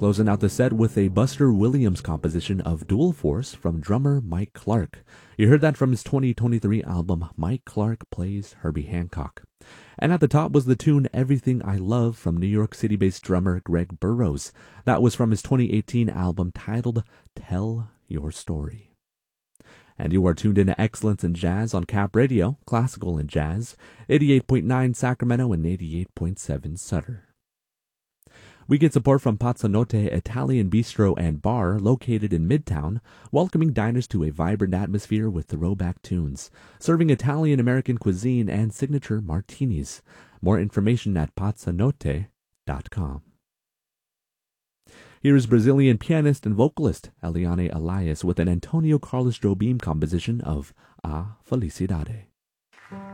Closing out the set with a Buster Williams composition of Dual Force from drummer Mike Clark. You heard that from his 2023 album, Mike Clark Plays Herbie Hancock. And at the top was the tune Everything I Love from New York City-based drummer Greg Burrows. That was from his 2018 album titled Tell Your Story. And you are tuned into Excellence in Jazz on Cap Radio, classical and jazz, 88.9 Sacramento and 88.7 Sutter. We get support from Pazzanotte Italian Bistro and Bar, located in Midtown, welcoming diners to a vibrant atmosphere with throwback tunes, serving Italian-American cuisine and signature martinis. More information at pazzanotte.com. Here is Brazilian pianist and vocalist Eliane Elias with an Antonio Carlos Jobim composition of A Felicidade.